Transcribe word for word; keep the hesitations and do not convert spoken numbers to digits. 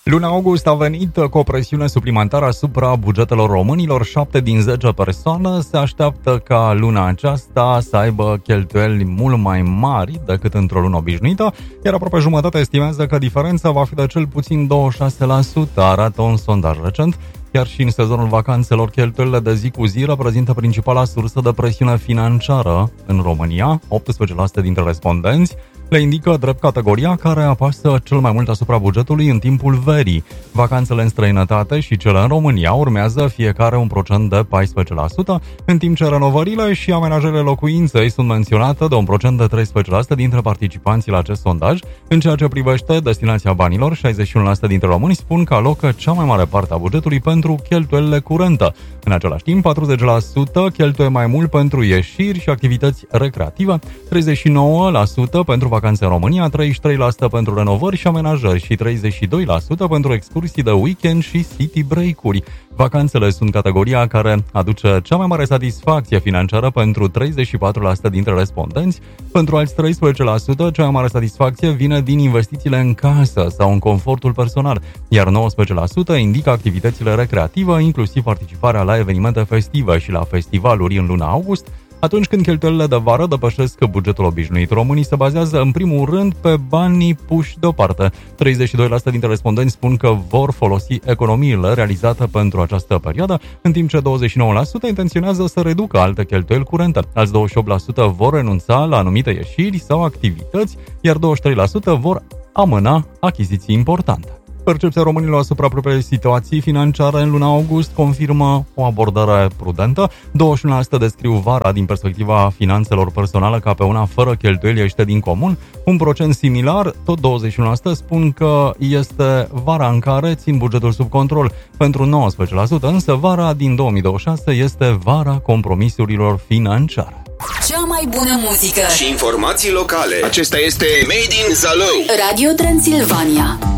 Luna august a venit cu o presiune suplimentară asupra bugetelor românilor. șapte din zece persoane se așteaptă ca luna aceasta să aibă cheltuieli mult mai mari decât într-o lună obișnuită, iar aproape jumătate estimează că diferența va fi de cel puțin douăzeci și șase la sută, arată un sondaj recent. Chiar și în sezonul vacanțelor, cheltuielile de zi cu zi reprezintă principala sursă de presiune financiară în România. optsprezece la sută dintre respondenți le indică drept categoria care apasă cel mai mult asupra bugetului în timpul verii. Vacanțele în străinătate și cele în România urmează fiecare un procent de paisprezece la sută, în timp ce renovările și amenajările locuinței sunt menționate de un procent de treisprezece la sută dintre participanții la acest sondaj. În ceea ce privește destinația banilor, șaizeci și unu la sută dintre români spun că alocă cea mai mare parte a bugetului pentru cheltuielile curente. În același timp, patruzeci la sută cheltuie mai mult pentru ieșiri și activități recreative, treizeci și nouă la sută pentru vacanțe în România, treizeci și trei la sută pentru renovări și amenajări și treizeci și doi la sută pentru excursii de weekend și city break-uri. Vacanțele sunt categoria care aduce cea mai mare satisfacție financiară pentru treizeci și patru la sută dintre respondenți. Pentru alți treisprezece la sută, cea mai mare satisfacție vine din investițiile în casă sau în confortul personal, iar nouăsprezece la sută indică activitățile recreative, inclusiv participarea la evenimente festive și la festivaluri în luna august. Atunci când cheltuielile de vară depășesc bugetul obișnuit, românii se bazează în primul rând pe banii puși deoparte. treizeci și doi la sută dintre respondenți spun că vor folosi economiile realizate pentru această perioadă, în timp ce douăzeci și nouă la sută intenționează să reducă alte cheltuieli curente. Alți douăzeci și opt la sută vor renunța la anumite ieșiri sau activități, iar douăzeci și trei la sută vor amâna achiziții importante. Percepția românilor asupra propriei situații financiare în luna august confirmă o abordare prudentă. douăzeci și unu la sută descriu vara din perspectiva finanțelor personale ca pe una fără cheltuieli ieșite din comun. Un procent similar, tot douăzeci și unu la sută, spun că este vara în care țin bugetul sub control. Pentru nouăsprezece la sută însă vara din două mii douăzeci și șase este vara compromisurilor financiare. Cea mai bună muzică și informații locale. Acesta este Made in Zalău. Radio Transilvania.